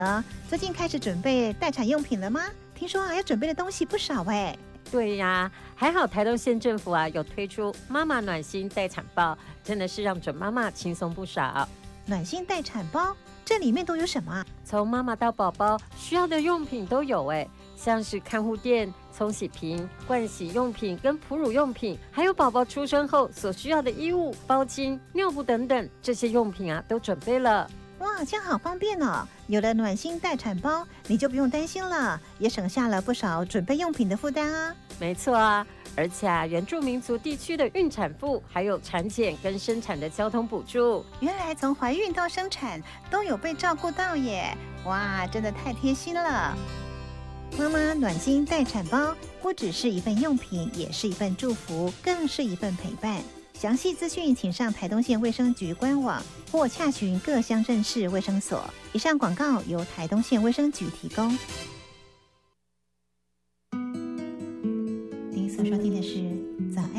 最近开始准备待产用品了吗？听说要准备的东西不少哎。 对呀，还好台东县政府有推出妈妈暖心待产包，真的是让准妈妈轻松不少。 暖心待产包，这里面都有什么啊？ 从妈妈到宝宝需要的用品都有像是看护垫、冲洗瓶、盥洗用品跟哺乳用品，还有宝宝出生后所需要的衣物、包巾、尿布等等，这些用品都准备了。 哇，这样好方便哦！有了暖心待产包，你就不用担心了，也省下了不少准备用品的负担啊。 没错啊，而且原住民族地区的孕产妇还有产检跟生产的交通补助， 原来从怀孕到生产都有被照顾到耶！哇，真的太贴心了。妈妈暖心待产包不只是一份用品，也是一份祝福，更是一份陪伴。详细资讯请上台东县卫生局官网或洽询各乡镇市卫生所。以上广告由台东县卫生局提供。您所收听的是早安